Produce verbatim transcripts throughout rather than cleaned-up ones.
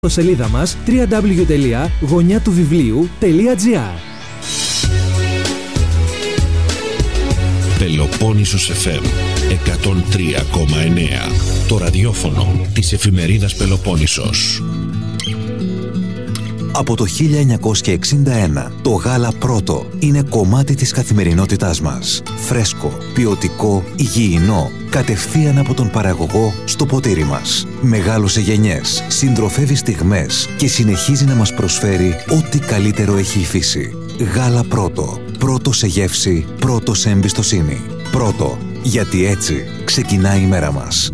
Στο σελίδα μας double-u double-u double-u τελεία γωνιά του βιβλίου τελεία τζι άρ. Πελοπόννησος εφ εμ εκατόν τρία κόμμα εννέα. Το ραδιόφωνο της εφημερίδας Πελοπόννησος. Από το χίλια εννιακόσια εξήντα ένα, το γάλα πρώτο είναι κομμάτι της καθημερινότητάς μας. Φρέσκο, ποιοτικό, υγιεινό, κατευθείαν από τον παραγωγό στο ποτήρι μας. Μεγάλωσε γενιές, συντροφεύει στιγμές και συνεχίζει να μας προσφέρει ό,τι καλύτερο έχει η φύση. Γάλα πρώτο. Πρώτο σε γεύση, πρώτο σε εμπιστοσύνη. Πρώτο, γιατί έτσι ξεκινάει η μέρα μας.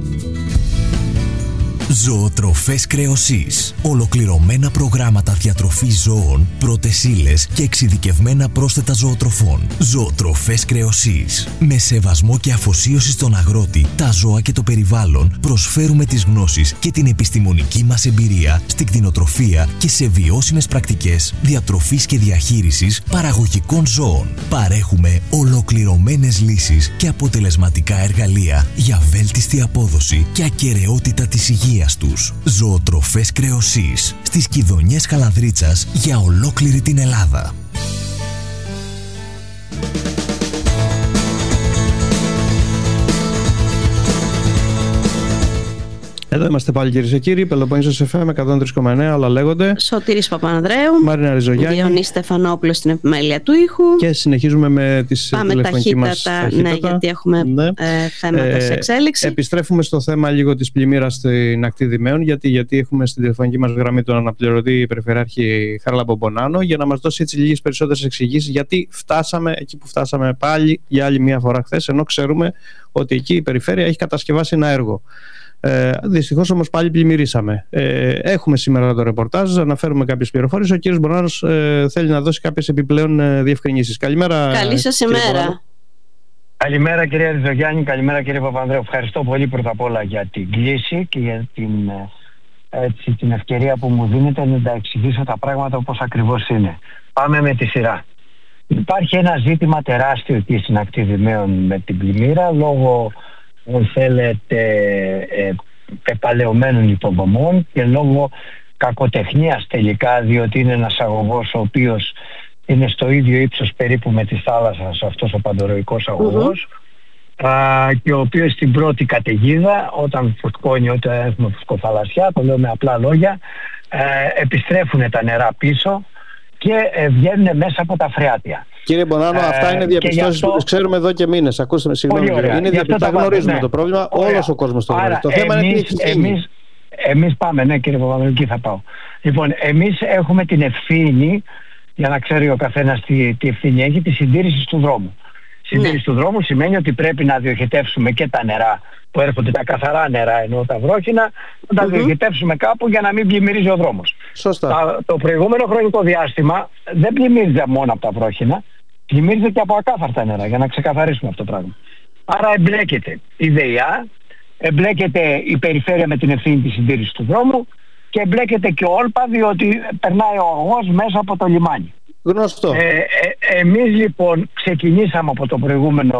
Ζωοτροφές Κρεοσής. Ολοκληρωμένα προγράμματα διατροφής ζώων, πρώτες ύλες και εξειδικευμένα πρόσθετα ζωοτροφών. Ζωοτροφές Κρεοσής. Με σεβασμό και αφοσίωση στον αγρότη, τα ζώα και το περιβάλλον, προσφέρουμε τις γνώσεις και την επιστημονική μας εμπειρία στην κτηνοτροφία και σε βιώσιμες πρακτικές διατροφής και διαχείρισης παραγωγικών ζώων. Παρέχουμε ολοκληρωμένες λύσεις και αποτελεσματικά εργαλεία για βέλτιστη απόδοση και ακεραιότητα της υγείας τους. Ζωοτροφές Κρεοσής στις Κιδωνιές Χαλανδρίτσας για ολόκληρη την Ελλάδα. Εδώ είμαστε πάλι, κυρίες και κύριοι. Πελοπόννησος εφ εμ εκατόν τρία κόμμα εννέα, όλα λέγονται. Σωτήρης Παπανδρέου. Μαρίνα Ριζογιάννη. Διονύση Στεφανόπουλος στην επιμέλεια του ήχου. Και συνεχίζουμε με τις τηλεφωνικές μας ταχύτατα. Ναι, γιατί έχουμε ναι. ε, θέματα ε, σε εξέλιξη. Επιστρέφουμε στο θέμα λίγο της πλημμύρας στην ακτή Δημαίων, γιατί, γιατί έχουμε στην τηλεφωνική μας γραμμή τον αναπληρωτή Περιφερειάρχη Χαράλαμπο Μπονάνο, για να μας δώσει έτσι λίγες περισσότερες εξηγήσεις γιατί φτάσαμε εκεί που φτάσαμε πάλι για άλλη μία φορά χθες, ενώ ξέρουμε ότι εκεί η Περιφέρεια έχει κατασκευάσει ένα έργο. Ε, δυστυχώς όμως πάλι πλημμυρίσαμε. Ε, έχουμε σήμερα το ρεπορτάζ, αναφέρουμε κάποιες πληροφορίες. Ο κύριος Μπονάνος ε, θέλει να δώσει κάποιες επιπλέον ε, διευκρινήσεις. Καλημέρα. Καλή σας ημέρα. Καλημέρα κυρία Ριζογιάννη, καλημέρα κύριε Παπανδρέου. Ευχαριστώ πολύ πρώτα απ' όλα για την κλήση και για την, έτσι, την ευκαιρία που μου δίνετε να τα εξηγήσω τα πράγματα όπως ακριβώς είναι. Πάμε με τη σειρά. Υπάρχει ένα ζήτημα τεράστιο εκεί στην ακτή Δημαίων με την πλημμύρα λόγω, αν θέλετε, ε, πεπαλαιωμένων υποδομών και λόγω κακοτεχνίας τελικά, διότι είναι ένας αγωγός ο οποίος είναι στο ίδιο ύψος περίπου με τη θάλασσα, αυτός ο παντορροϊκός αγωγός, mm-hmm. α, και ο οποίος στην πρώτη καταιγίδα, όταν φουσκώνει, όταν έχουμε φουσκοθαλασσιά, το λέω με απλά λόγια, ε, επιστρέφουν τα νερά πίσω και ε, βγαίνουν μέσα από τα φρεάτια. Κύριε Μπονάνο, αυτά είναι διαπιστώσεις αυτό... που τις ξέρουμε εδώ και μήνες. Ακούστε με, συγγνώμη. Είναι διαπιστώσεις, γνωρίζουμε ναι. το πρόβλημα, ωραία. Όλος ο κόσμος το γνωρίζει. Το θέμα εμείς, είναι τι έχει γίνει. Εμείς, εμείς πάμε, ναι κύριε Παπανδρέου, εκεί θα πάω. Λοιπόν, εμείς έχουμε την ευθύνη, για να ξέρει ο καθένας τι, τι ευθύνη έχει, τη συντήρηση του δρόμου. Συντήρηση ναι. του δρόμου σημαίνει ότι πρέπει να διοχετεύσουμε και τα νερά που έρχονται, τα καθαρά νερά ενώ τα βρόχινα, να τα mm-hmm. διοχετεύσουμε κάπου για να μην πλημμυρίζει ο δρόμος. Σωστά. Τα, το προηγούμενο χρονικό διάστημα δεν πλημμύριζε μόνο από τα βρόχινα, πλημμύριζε και από ακάθαρτα νερά, για να ξεκαθαρίσουμε αυτό το πράγμα. Άρα εμπλέκεται η ΔΕΙΑ, εμπλέκεται η Περιφέρεια με την ευθύνη της συντήρησης του δρόμου και εμπλέκεται και ο Όλπα, διότι περνάει ο αγωγός μέσα από το λιμάνι. Γνωστό. Ε, ε, εμείς λοιπόν ξεκινήσαμε από το προηγούμενο,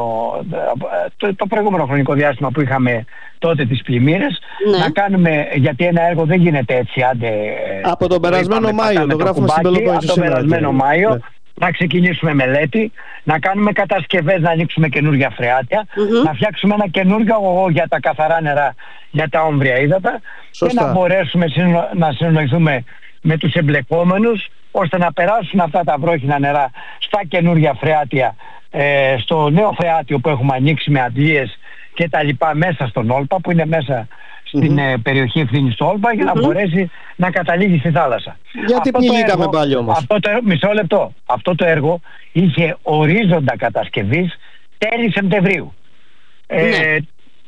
το, το προηγούμενο χρονικό διάστημα που είχαμε τότε τις πλημμύρες, ναι. να κάνουμε, γιατί ένα έργο δεν γίνεται έτσι άντε... Από τον περασμένο είπαμε, Μάιο, το γράφουμε στην Πελοπόννησο. Από τον περασμένο Μάιο, ναι. να ξεκινήσουμε μελέτη, να κάνουμε κατασκευές, να ανοίξουμε καινούργια φρεάτια, mm-hmm. να φτιάξουμε ένα καινούργιο αγωγό για τα καθαρά νερά, για τα όμβρια ύδατα. Σωστά. Και να μπορέσουμε να συνοηθούμε με τους εμπλεκόμενους, ώστε να περάσουν αυτά τα βρόχινα νερά στα καινούργια φρεάτια, ε, στο νέο φρεάτιο που έχουμε ανοίξει με αντλίες και τα λοιπά μέσα στον Όλπα, που είναι μέσα στην mm-hmm. ε, περιοχή ευθύνης του Όλπα, για mm-hmm. να μπορέσει να καταλήγει στη θάλασσα. Γιατί πληγήκαμε πάλι όμως. Αυτό το, μισό λεπτό. Αυτό το έργο είχε ορίζοντα κατασκευής τέλη Σεπτεμβρίου. Ε, ναι.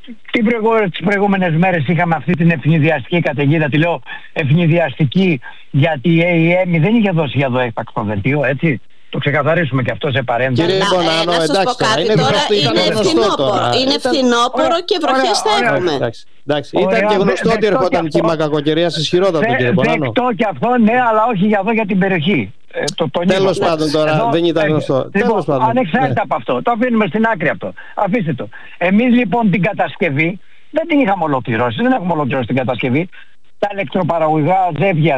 Τις προηγούμενες μέρες είχαμε αυτή την ευνηδιαστική καταιγίδα, τη λέω ευνηδιαστική γιατί η ΕΕΜ δεν είχε δώσει για το έκτακτο δελτίο, έτσι. Το ξεκαθαρίσουμε και αυτό σε παρένθεση. Κύριε Μπονάνο, ε, εντάξει τώρα, είναι, τώρα, είναι ευθυνόπορο, είναι ευθυνόπορο και βροχές θα έχουμε. Εντάξει, εντάξει. Ήταν και γνωστό ότι ερχόταν κύμα κακοκαιρίας ισχυρότατο, κύριε Μπονάνο. Δεκτό και αυτό, ναι, αλλά όχι για εδώ, για την περιοχή. Ε, το, το Τέλος πάντων τώρα, εδώ, δεν ήταν γνωστό. Ε, Τέλος πάντων. Ανεξάρτητα ναι. από αυτό, το αφήνουμε στην άκρη αυτό. Αφήστε το. Εμείς λοιπόν την κατασκευή δεν την είχαμε ολοκληρώσει, δεν έχουμε ολοκληρώσει την κατασκευή. τα ηλεκτροπαραγωγικά ζεύγια